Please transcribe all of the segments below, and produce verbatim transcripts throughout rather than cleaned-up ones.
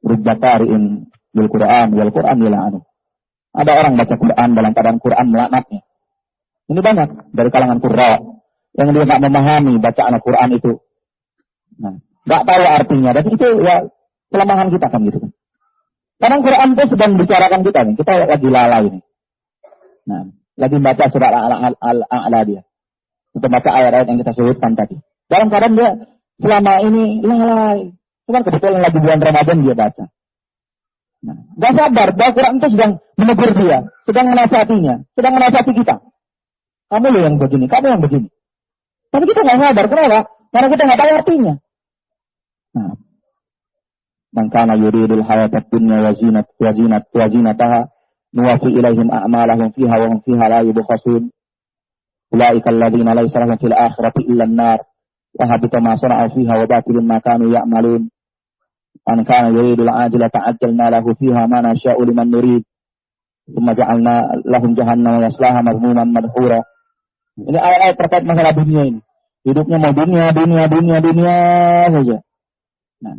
Rubba qari'in bil Qur'an wal Qur'an yal'anu. Ada orang baca Quran dalam keadaan Quran melaknatnya. Ini banyak dari kalangan qurra yang dia enggak memahami bacaan Al-Qur'an itu. Nah, enggak tahu artinya. Dan itu ya kelemahan kita kan gitu kan. Kadang Quran itu sedang bicarakan kita nih. Kita lagi lalai nih. Nah, lagi baca surat Al-A'la dia. Untuk baca ayat-ayat yang kita sebutkan tadi. Dalam keadaan dia selama ini lalai. Cuma kebetulan lagi bulan Ramadan dia baca. Nah, gak sadar bahwa Quran itu sedang menegur dia. Sedang menasihatinya. Sedang menasihati kita. Kamu loh yang begini. Kamu yang begini. Tapi kita gak sadar. Kenapa? Karena kita gak tahu artinya. Nah. Man kana yuridul hayatad dunya wa zinat wa zinat wa zinataha nuwaffi ilaihim a'malahum fiha wa hum fiha la yubkhasun. Ulaika alladziina laysa lahum fil akhirati illa an-nar wa habita ma sana'u fiha wa batilun ma kanu ya'malun. Man kana yuridul ajilata ajjalna lahu fiha ma nasha'u liman nurid. Tsumma ja'alna lahum jahannama yaslaha madhmuman madhura. Ini ayat-ayat terkait masalah dunia ini. Hidupnya mau dunia, dunia, dunia, dunia saja. Nah.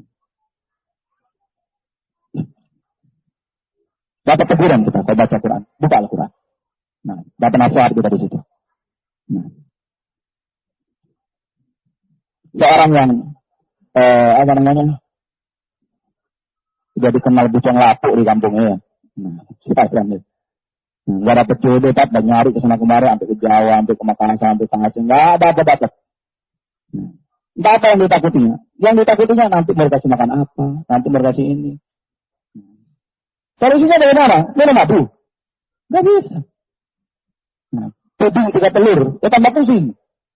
Dapat teguran kita kalau baca Quran. Buka Al-Quran. Nah, dapat nasihat kita di situ. Nah. Seorang yang eh, apa namanya sudah dikenal bucong lapuk di kampungnya ya. Nah, siapa yang Nah, gak dapet jodoh, tak nyari kesana kemari, sampai ke Jawa, sampai ke Makassar, sampai ke Aceh, gak ada apa-apa. Nah, gak apa yang ditakutinya. Yang ditakutinya nanti mau kasih makan apa, nanti mau kasih ini. Solusinya dari mana? Minum madu. Gak bisa. Nah, tudung tiga telur, ya tambah pusing.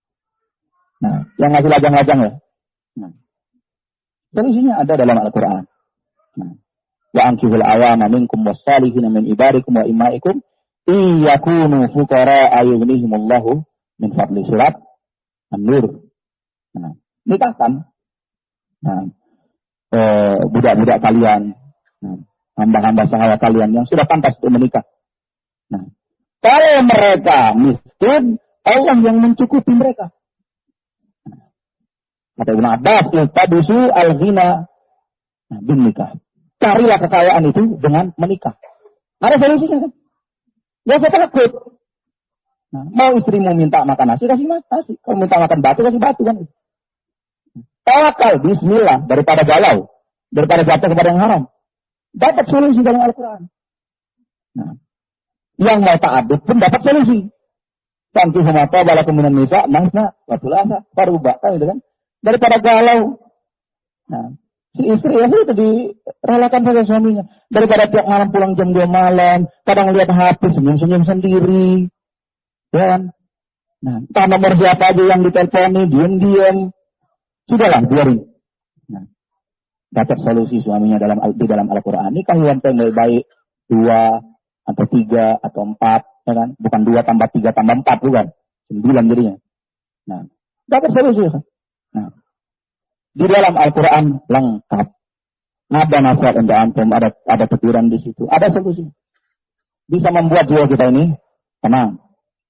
Nah, yang ngasih lajang-lajang ya. Nah, solusinya ada dalam Al-Quran. Nah, wa ankihul awama minkum wassalihina min ibadikum wa imaikum iyakunu fuqara ayughnihimullahu min fadli surat An-Nur. Nah, nikahkan. Nah, eh, budak-budak kalian, nah, hamba-hamba sahaya kalian yang sudah pantas untuk menikah. Nah, kalau mereka miskin, Allah yang mencukupi mereka. Nah, kata Ibnu Abbas, iltabisu al-ghina nah, bin nikah. Carilah kekayaan itu dengan menikah. Ada solusinya kan? Ya saya takut. Nah, mau istrimu minta makan nasi, kasih nasi. Kalau minta makan batu, kasih batu kan. Tawakal, bismillah, daripada galau. Daripada jatuh kepada yang haram. Dapat solusi dalam Al-Quran. Nah, yang mau ta'adud pun dapat solusi. Tantu humata balakum minan nisa, nangsa, watulasa, parubah. Kan itu kan? Daripada galau. Nah, si istri ya itu direlakan saja suaminya. Daripada tiap malam pulang jam dua malam, kadang lihat H P senyum-senyum sendiri. Ya kan? Nah, entah nomor siapa aja yang diteleponi, diam-diam. Sudahlah, biarin. Nah, dapat solusi suaminya dalam di dalam Al-Quran. Ini kan yang baik dua atau tiga atau empat, ya kan? Bukan dua tambah tiga tambah empat, bukan. Sembilan jadinya. Nah, dapat solusi kan? Nah, di dalam Al-Quran lengkap. Ada nasihat untuk antum, ada ada teguran di situ, ada solusi. Bisa membuat jiwa kita ini tenang.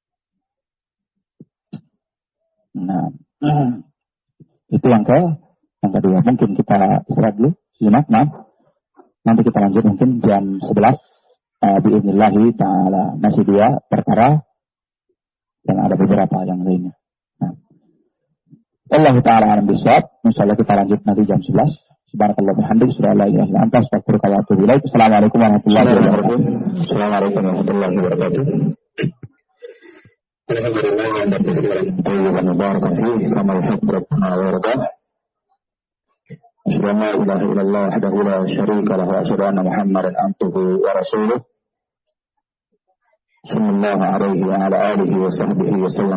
Nah, itu yang ke yang kedua. Mungkin kita istirahat dulu, simak, nah. Nanti kita lanjut mungkin jam sebelas. Uh, Bi'idnillahi ta'ala masih dua perkara dan ada beberapa yang lainnya. Nah. Allah Ta'ala alam bisawab. Insyaallah kita lanjut nanti jam sebelas. Subhanakallah bihamdik. Subhanallah ilaha illa anta astaghfiruka wa atubu ilaik. Assalamualaikum warahmatullahi wabarakatuh. Assalamualaikum warahmatullahi wabarakatuh. Alhamdulillah wa alhamdulillah wa barakatuh. Kama yuhibbu rabbuna wa yarda. Asyhadu an la ilaha illallah wahdahu la syarika lahu wa asyhadu anna Muhammadan abduhu wa rasuluh. Sallallahu alaihi wa ala alihi wa sahbihi wa sallam.